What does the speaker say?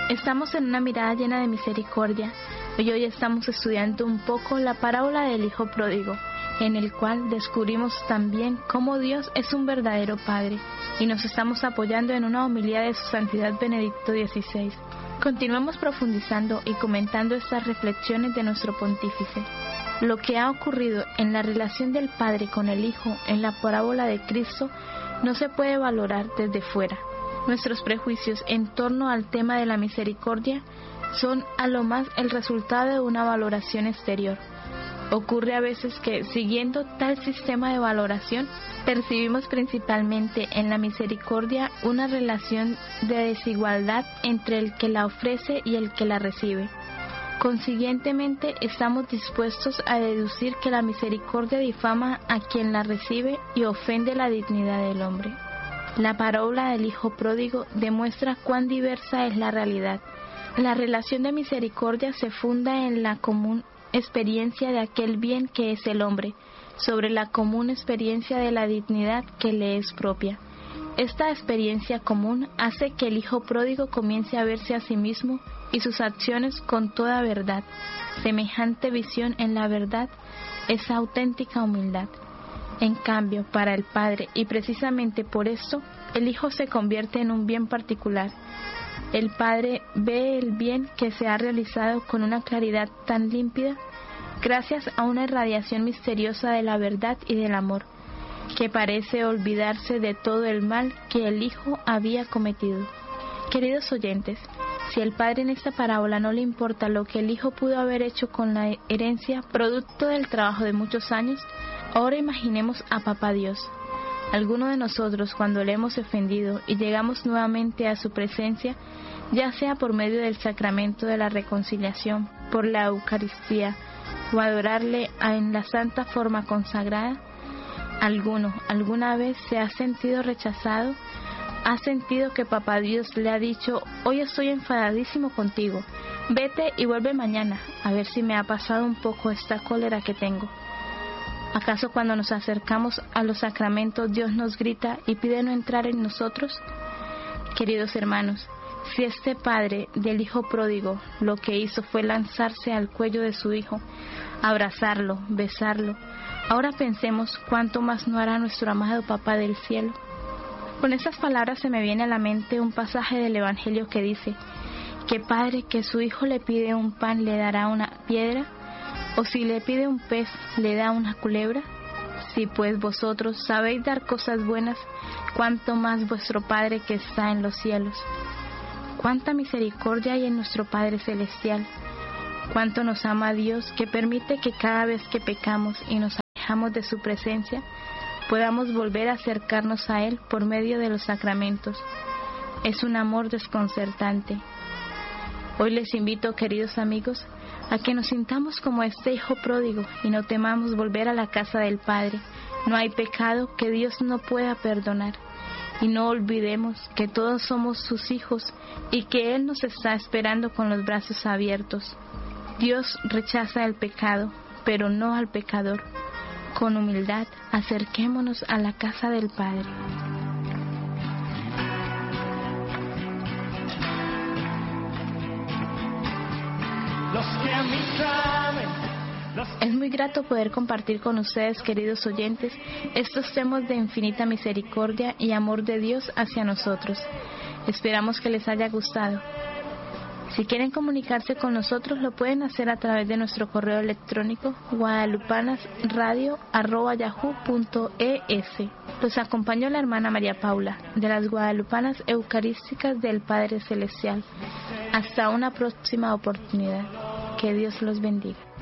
Estamos en una mirada llena de misericordia. Hoy estamos estudiando un poco la parábola del Hijo Pródigo, en el cual descubrimos también cómo Dios es un verdadero Padre, y nos estamos apoyando en una homilía de su Santidad Benedicto XVI. Continuamos profundizando y comentando estas reflexiones de nuestro pontífice. Lo que ha ocurrido en la relación del Padre con el Hijo en la parábola de Cristo no se puede valorar desde fuera. Nuestros prejuicios en torno al tema de la misericordia son a lo más el resultado de una valoración exterior. Ocurre a veces que, siguiendo tal sistema de valoración, percibimos principalmente en la misericordia una relación de desigualdad entre el que la ofrece y el que la recibe. Consiguientemente, estamos dispuestos a deducir que la misericordia difama a quien la recibe y ofende la dignidad del hombre. La parábola del Hijo Pródigo demuestra cuán diversa es la realidad. La relación de misericordia se funda en la común experiencia de aquel bien que es el hombre, sobre la común experiencia de la dignidad que le es propia. Esta experiencia común hace que el Hijo Pródigo comience a verse a sí mismo y sus acciones con toda verdad. Semejante visión en la verdad es auténtica humildad. En cambio, para el Padre, y precisamente por esto, el Hijo se convierte en un bien particular. El Padre ve el bien que se ha realizado con una claridad tan límpida, gracias a una irradiación misteriosa de la verdad y del amor, que parece olvidarse de todo el mal que el Hijo había cometido. Queridos oyentes, si al Padre en esta parábola no le importa lo que el Hijo pudo haber hecho con la herencia, producto del trabajo de muchos años, ahora imaginemos a Papá Dios. Alguno de nosotros, cuando le hemos ofendido y llegamos nuevamente a su presencia, ya sea por medio del sacramento de la reconciliación, por la Eucaristía, o adorarle en la santa forma consagrada, alguna vez se ha sentido rechazado, ha sentido que Papá Dios le ha dicho: hoy estoy enfadadísimo contigo, vete y vuelve mañana, a ver si me ha pasado un poco esta cólera que tengo. ¿Acaso cuando nos acercamos a los sacramentos Dios nos grita y pide no entrar en nosotros? Queridos hermanos, si este Padre del Hijo Pródigo lo que hizo fue lanzarse al cuello de su Hijo, abrazarlo, besarlo, ahora pensemos cuánto más no hará nuestro amado Papá del cielo. Con estas palabras se me viene a la mente un pasaje del Evangelio que dice: ¿qué padre que su hijo le pide un pan le dará una piedra? ¿O si le pide un pez le da una culebra? Si pues vosotros sabéis dar cosas buenas, cuánto más vuestro Padre que está en los cielos. Cuánta misericordia hay en nuestro Padre Celestial. Cuánto nos ama Dios, que permite que cada vez que pecamos y nos alejamos de su presencia, podamos volver a acercarnos a Él por medio de los sacramentos. Es un amor desconcertante. Hoy les invito, queridos amigos, a que nos sintamos como este Hijo Pródigo y no temamos volver a la casa del Padre. No hay pecado que Dios no pueda perdonar. Y no olvidemos que todos somos sus hijos y que Él nos está esperando con los brazos abiertos. Dios rechaza el pecado, pero no al pecador. Con humildad, acerquémonos a la casa del Padre. Es muy grato poder compartir con ustedes, queridos oyentes, estos temas de infinita misericordia y amor de Dios hacia nosotros. Esperamos que les haya gustado. Si quieren comunicarse con nosotros, lo pueden hacer a través de nuestro correo electrónico guadalupanasradio@yahoo.es. Los acompañó la hermana María Paula, de las Guadalupanas Eucarísticas del Padre Celestial. Hasta una próxima oportunidad. Que Dios los bendiga.